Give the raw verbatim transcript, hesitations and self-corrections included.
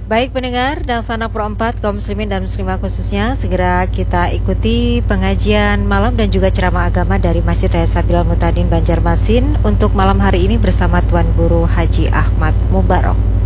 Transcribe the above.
Baik pendengar dan sanak pro empat kaum muslimin dan muslimah khususnya, segera kita ikuti pengajian malam dan juga ceramah agama dari Masjid Raya Sabilal Mutadin Banjarmasin untuk malam hari ini bersama Tuan Guru Haji Ahmad Mubarok.